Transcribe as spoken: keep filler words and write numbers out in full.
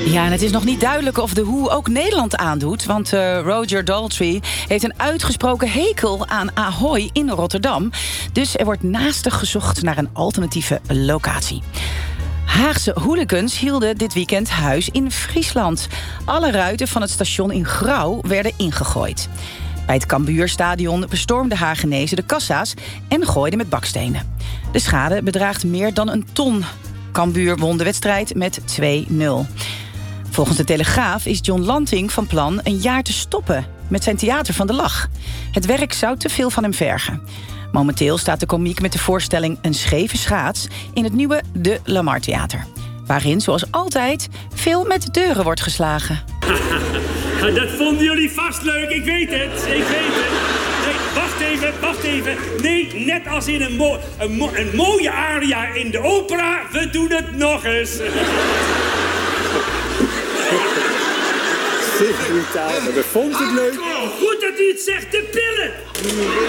Ja, en het is nog niet duidelijk of de Who ook Nederland aandoet. Want uh, Roger Daltrey heeft een uitgesproken hekel aan Ahoy in Rotterdam. Dus er wordt naastig gezocht naar een alternatieve locatie. Haagse hooligans hielden dit weekend huis in Friesland. Alle ruiten van het station in Grauw werden ingegooid. Bij het Cambuurstadion bestormden Haagenezen de kassa's en gooiden met bakstenen. De schade bedraagt meer dan een ton. Cambuur won de wedstrijd met twee nul. Volgens de Telegraaf is John Lanting van plan een jaar te stoppen met zijn Theater van de Lach. Het werk zou te veel van hem vergen. Momenteel staat de komiek met de voorstelling Een scheve schaats in het nieuwe De Lamar Theater. Waarin, zoals altijd, veel met deuren wordt geslagen. Dat vonden jullie vast leuk, ik weet het, ik weet het. Nee, wacht even, wacht even. Nee, net als in een, mo- een, mo- een mooie aria in de opera, we doen het nog eens. We vonden het leuk. Oh, goed dat u het zegt, de pillen.